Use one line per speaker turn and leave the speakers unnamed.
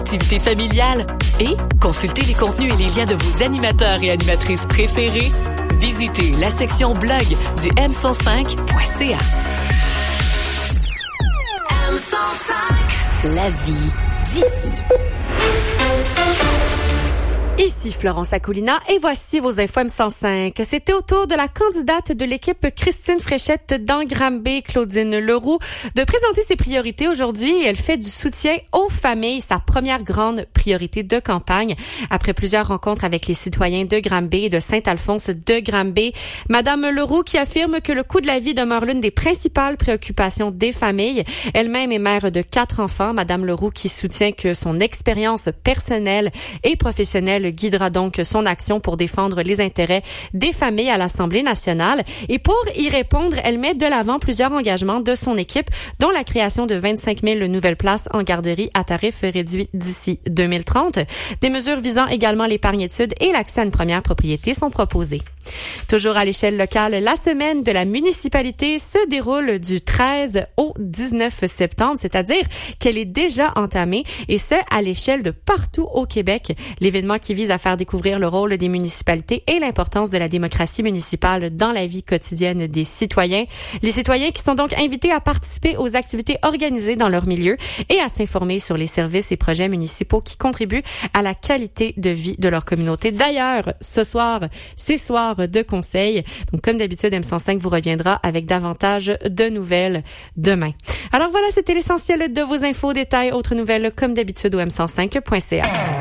activités familiales et consultez les contenus et les liens de vos animateurs et animatrices préférés. Visitez la section blog du m105.ca. M105. La vie d'ici.
Ici Florence Akoulina et voici vos infos M105. C'était au tour de la candidate de l'équipe Christine Fréchette d'Anne-Granby, Claudine Leroux, de présenter ses priorités aujourd'hui. Elle fait du soutien aux familles, sa première grande priorité de campagne. Après plusieurs rencontres avec les citoyens de Granby et de Saint-Alphonse de Granby, Madame Leroux qui affirme que le coût de la vie demeure l'une des principales préoccupations des familles. Elle-même est mère de 4 enfants. Madame Leroux qui soutient que son expérience personnelle et professionnelle guidera donc son action pour défendre les intérêts des familles à l'Assemblée nationale. Et pour y répondre, elle met de l'avant plusieurs engagements de son équipe, dont la création de 25 000 nouvelles places en garderie à tarif réduit d'ici 2030. Des mesures visant également l'épargne-études et l'accès à une première propriété sont proposées. Toujours à l'échelle locale, la semaine de la municipalité se déroule du 13 au 19 septembre, c'est-à-dire qu'elle est déjà entamée, et ce, à l'échelle de partout au Québec. L'événement qui vise à faire découvrir le rôle des municipalités et l'importance de la démocratie municipale dans la vie quotidienne des citoyens. Les citoyens qui sont donc invités à participer aux activités organisées dans leur milieu et à s'informer sur les services et projets municipaux qui contribuent à la qualité de vie de leur communauté. D'ailleurs, ce soir, c'est soir de conseils. Donc, comme d'habitude, M105 vous reviendra avec davantage de nouvelles demain. Alors voilà, c'était l'essentiel de vos infos, détails, autres nouvelles, comme d'habitude au m105.ca.